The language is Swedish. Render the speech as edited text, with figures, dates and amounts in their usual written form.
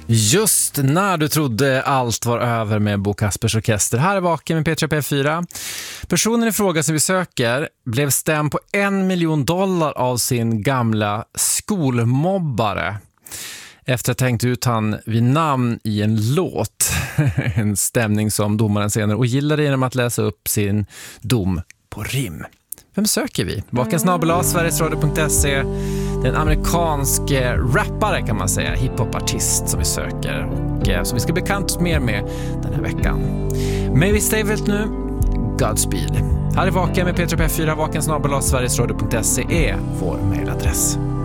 Just när du trodde allt var över med Bo Kaspers Orkester. Här är Vaken med Petra P4. Personen i fråga som vi söker blev stämd på $1 miljon av sin gamla skolmobbare. Efter att ha tänkt ut han vid namn i en låt. En stämning som domaren senare ogillade genom att läsa upp sin dom på rim. Vem söker vi? Vaken@, sverigesradio.se. Det är en amerikansk rappare kan man säga, hiphopartist som vi söker och som vi ska bekanta oss mer med den här veckan. Men vi stäver väl nu Godspeed. Här är Vaken med Petra P4, vaken@, sverigesradio.se är vår mejladress.